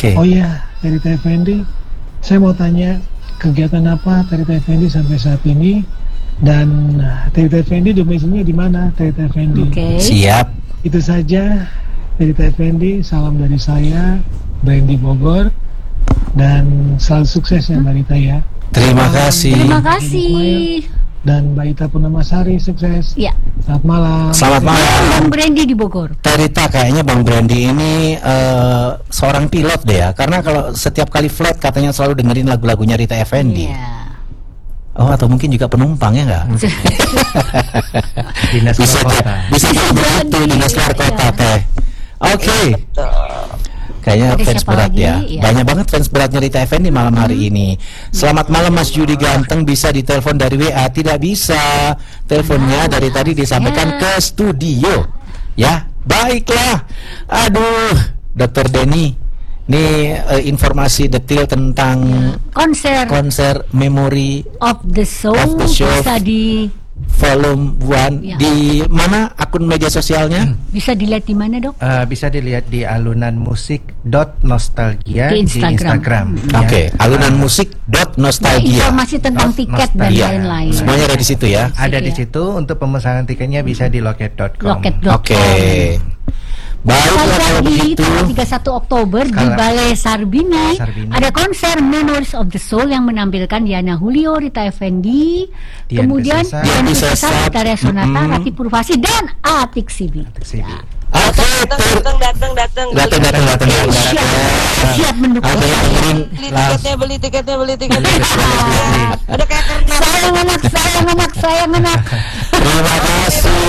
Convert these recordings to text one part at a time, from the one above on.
Oke. Oh iya, Terita Effendi, saya mau tanya kegiatan apa Terita Effendi sampai saat ini, dan Terita Effendi domisilinya di mana Terita Effendi? Oke. Siap. Itu saja, Terita Effendi, salam dari saya, Brandy Bogor, dan selalu sukses ya Mbak Rita ya. Terima kasih. Terima kasih. Dan Mbak Ita Purnamasari, sukses. Ya. Selamat malam. Selamat malam. Bang Brandy di Bogor. Terita, kayaknya Bang Brandy ini seorang pilot deh ya, karena kalau setiap kali flight katanya selalu dengerin lagu-lagunya Rita Effendi. Iya. Oh, atau mungkin juga penumpang ya nggak? Dinas Bisa luar kota. bisa begitu dinas luar kota teh. Oke. Kayaknya Ada fans siapa berat lagi? ya. Iya. Banyak banget fans beratnya Rita Effendi malam hari ini. Selamat malam Mas Yudi ganteng, bisa ditelepon dari WA? Tidak bisa. Teleponnya dari tadi disampaikan ke studio. Ya, baiklah. Aduh, Dokter Denny. Ini informasi detail tentang konser Memory of the Show, Of the Show. bisa Volume 1 Ya. di mana akun media sosialnya? bisa dilihat di mana, Dok? Bisa dilihat di alunanmusik.nostalgia Di di Instagram. Instagram. Oke, Ya. alunanmusik.nostalgia. Informasi tentang tiket dan Iya, lain-lain. semuanya ada di situ ya. Ada di Iya. situ. Untuk pemesanan tiketnya bisa di loket.com. Loket.com. Oke. Baiklah kalau Di begitu. tanggal 31 Oktober di Kalau- Balai Sarbini Sarbini. ada konser Memories of the Soul yang menampilkan Diana Julio, Rita Effendi, Dian kemudian Piscesa. Dian Piscesa. Piscesa, Vitaria Sonata, Mm-mm. Rati Purvasi dan Atik Sibi. Sini. Oke, datang. datang. Siap mendukung. Ada yang ingin Beli tiketnya. Udah kayak kertas. Sayang anak. terima kasih.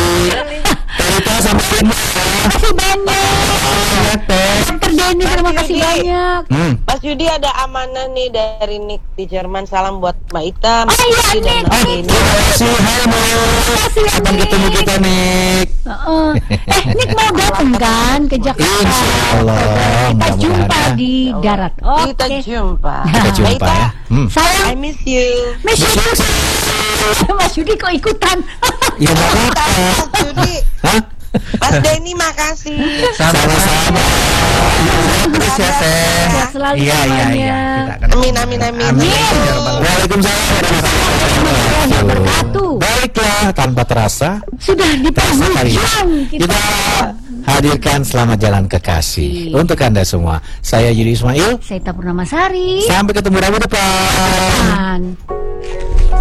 Terita sampai jumpa. Terima kasih banyak. Dokter Denny, terima kasih banyak. Mas Yudi, ada amanah nih dari Nick di Jerman. Salam buat Mbak Ita, Mas Oh, iya, Yudi, dan Nick. Mas Denny. Terima kasih. Hai Nik. Kapan ketemu kita Nik? Nick mau datang kan ke Jakarta? Insya Allah. Kita Mudah-mudahan jumpa ya. di darat. Kita Oke. jumpa. Kita Mbak jumpa Ita, ya. Sayang, I miss you. Mas Yudi. Mas Yudi kok ikutan? Iya, nggak apa-apa. Mas Yudi, Hah? Mas Denny, makasih. Sama-sama. Terus ya, Teh. Sehat selalu Iya. semuanya. Kita akan Amin. Waalaikumsalam. Warahmatullahi wabarakatuh. Baiklah, tanpa terasa Sudah di kali penghujung kita hadirkan Selamat Jalan Kekasih untuk Anda semua. Saya Yudi Ismail. Saya Ita Purnamasari. Sampai ketemu Rabu depan. Dan